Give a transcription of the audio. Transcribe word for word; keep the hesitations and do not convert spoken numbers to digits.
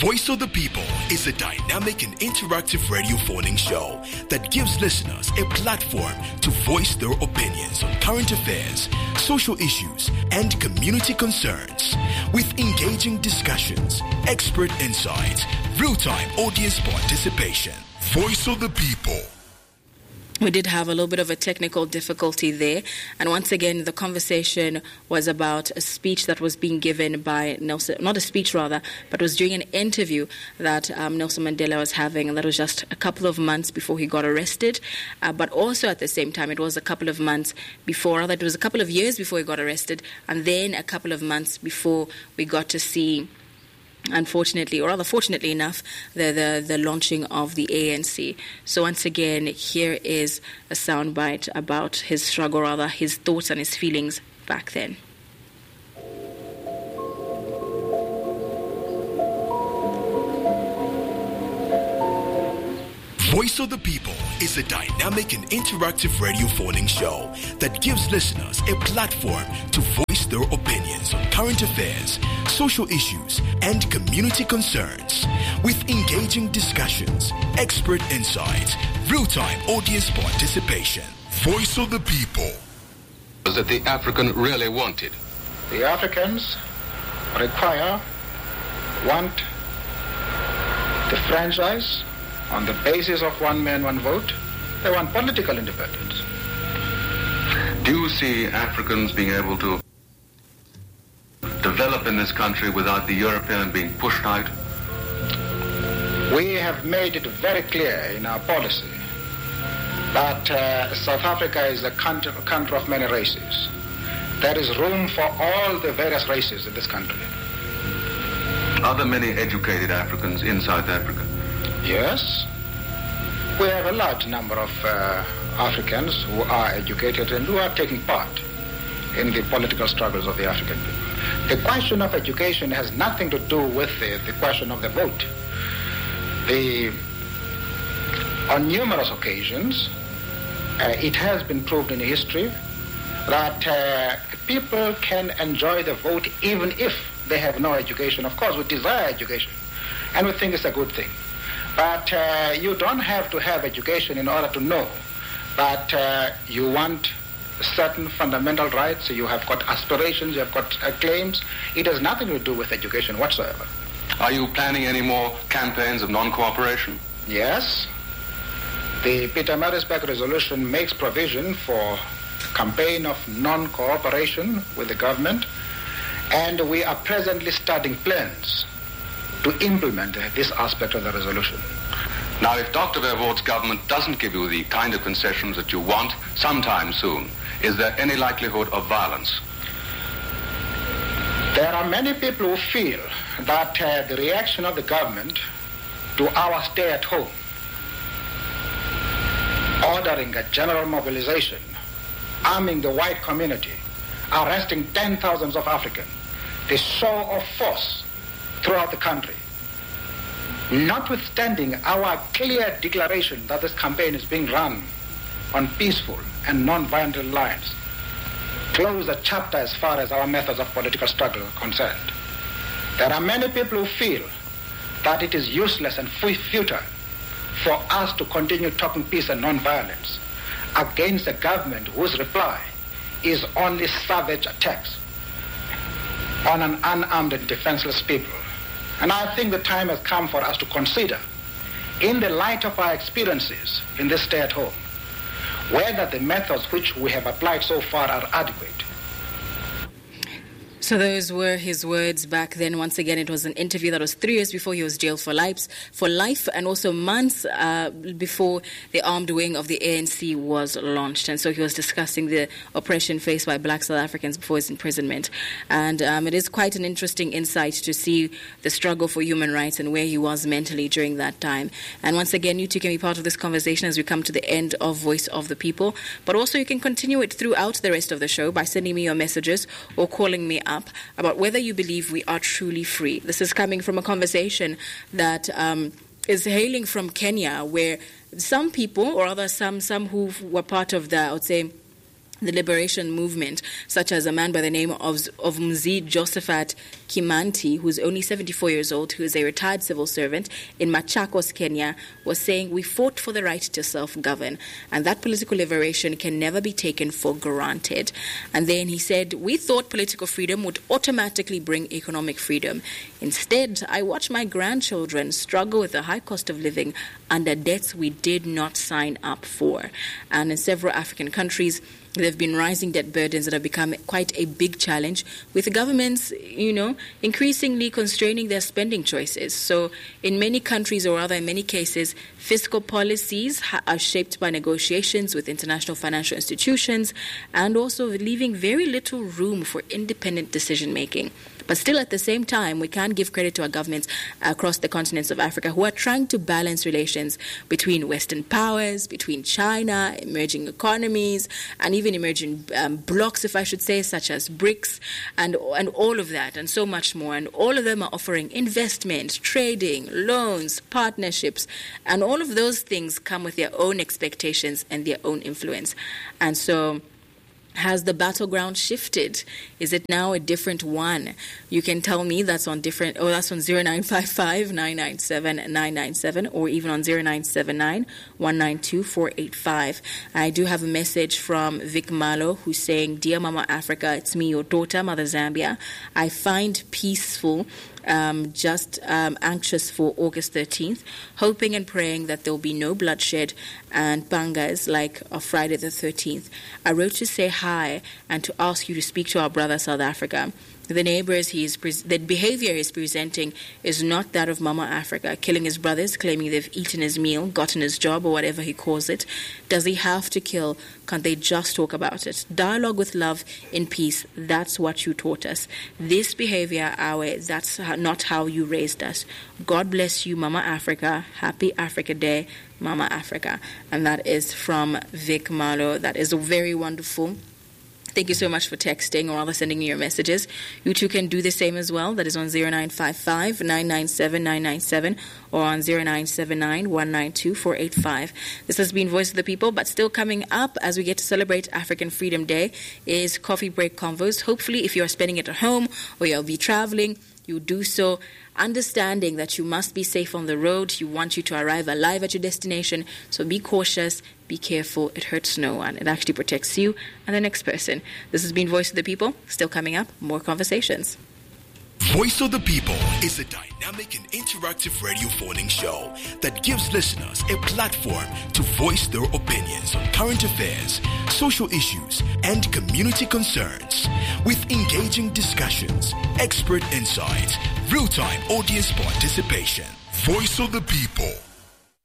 Voice of the People is a dynamic and interactive radio phoning show that gives listeners a platform to voice their opinions on current affairs, social issues, and community concerns. With engaging discussions, expert insights, real-time audience participation. Voice of the People. We did have a little bit of a technical difficulty there. And once again, the conversation was about a speech that was being given by Nelson, not a speech rather, but was during an interview that um, Nelson Mandela was having. And that was just a couple of months before he got arrested. Uh, but also at the same time, it was a couple of months before, rather it was a couple of years before he got arrested. And then a couple of months before we got to see, unfortunately, or rather fortunately enough, the, the the launching of the A N C. So once again, here is a soundbite about his struggle, rather his thoughts and his feelings back then. Voice of the People is a dynamic and interactive radio phoning show that gives listeners a platform to voice their opinions on current affairs, social issues, and community concerns. With engaging discussions, expert insights, real-time audience participation. Voice of the People. That the African really wanted. The Africans require, want the franchise on the basis of one man, one vote. They want political independence. Do you see Africans being able to develop in this country without the European being pushed out? We have made it very clear in our policy that uh, South Africa is a country, a country of many races. There is room for all the various races in this country. Are there many educated Africans in South Africa? Yes. We have a large number of uh, Africans who are educated and who are taking part in the political struggles of the African people. The question of education has nothing to do with the, the question of the vote. The, on numerous occasions, uh, it has been proved in history that uh, people can enjoy the vote even if they have no education. Of course, we desire education, and we think it's a good thing. But uh, you don't have to have education in order to know that uh, you want certain fundamental rights, you have got aspirations, you have got uh, claims. It has nothing to do with education whatsoever. Are you planning any more campaigns of non-cooperation? Yes. The Pietermaritzburg resolution makes provision for campaign of non-cooperation with the government, and we are presently studying plans to implement this aspect of the resolution. Now, if Doctor Verwoerd's government doesn't give you the kind of concessions that you want sometime soon, is there any likelihood of violence? There are many people who feel that uh, the reaction of the government to our stay at home, ordering a general mobilization, arming the white community, arresting ten thousands of Africans, the show of force throughout the country, notwithstanding our clear declaration that this campaign is being run on peaceful and non-violent lines, close the chapter as far as our methods of political struggle are concerned. There are many people who feel that it is useless and futile for us to continue talking peace and non-violence against a government whose reply is only savage attacks on an unarmed and defenseless people. And I think the time has come for us to consider, in the light of our experiences in this stay at home, whether the methods which we have applied so far are adequate. So those were his words back then. Once again, it was an interview that was three years before he was jailed for life, for life, and also months uh, before the armed wing of the A N C was launched. And so he was discussing the oppression faced by black South Africans before his imprisonment. And um, it is quite an interesting insight to see the struggle for human rights and where he was mentally during that time. And once again, you too can be part of this conversation as we come to the end of Voice of the People. But also you can continue it throughout the rest of the show by sending me your messages or calling me up about whether you believe we are truly free. This is coming from a conversation that um, is hailing from Kenya, where some people, or rather some some who were part of the, I would say, the liberation movement, such as a man by the name of, of Mzee Josephat Kimanti, who's only seventy-four years old, who is a retired civil servant in Machakos, Kenya, was saying, we fought for the right to self-govern, and that political liberation can never be taken for granted. And then he said, we thought political freedom would automatically bring economic freedom. Instead, I watch my grandchildren struggle with the high cost of living under debts we did not sign up for. And in several African countries, there have been rising debt burdens that have become quite a big challenge, with governments, you know, increasingly constraining their spending choices. So in many countries, or rather in many cases, fiscal policies ha- are shaped by negotiations with international financial institutions and also leaving very little room for independent decision-making. But still, at the same time, we can't give credit to our governments across the continents of Africa who are trying to balance relations between Western powers, between China, emerging economies, and even emerging um, blocs, if I should say, such as BRICS, and, and all of that, and so much more. And all of them are offering investment, trading, loans, partnerships, and all of those things come with their own expectations and their own influence. And so, has the battleground shifted? Is it now a different one? You can tell me. That's on different. Oh, that's on zero nine five five, nine nine seven, nine nine seven, or even on zero nine seven nine, one nine two, four eight five. I do have a message from Vic Malo, who's saying, "Dear Mama Africa, it's me, your daughter, Mother Zambia. I find peaceful Um, just um, anxious for August thirteenth, hoping and praying that there will be no bloodshed and pangas like on Friday the thirteenth. I wrote to say hi and to ask you to speak to our brother South Africa. The neighbors he is pre- the behavior he's presenting is not that of Mama Africa, killing his brothers, claiming they've eaten his meal, gotten his job, or whatever he calls it. Does he have to kill? Can't they just talk about it? Dialogue with love in peace, that's what you taught us. This behavior, our, that's not how you raised us. God bless you, Mama Africa. Happy Africa Day, Mama Africa." And that is from Vic Malo. That is very wonderful. Thank you so much for texting or rather sending me your messages. You too can do the same as well. That is on zero nine five five, nine nine seven, nine nine seven or on zero nine seven nine, one nine two, four eight five. This has been Voice of the People, but still coming up as we get to celebrate African Freedom Day is Coffee Break Convos. Hopefully, if you're spending it at home or you'll be traveling, you do so understanding that you must be safe on the road. You want you to arrive alive at your destination. So be cautious, be careful. It hurts no one. It actually protects you and the next person. This has been Voice of the People. Still coming up, more conversations. Voice of the People is a dynamic and interactive radio phoning show that gives listeners a platform to voice their opinions on current affairs, social issues, and community concerns. With engaging discussions, expert insights, real-time audience participation. Voice of the People.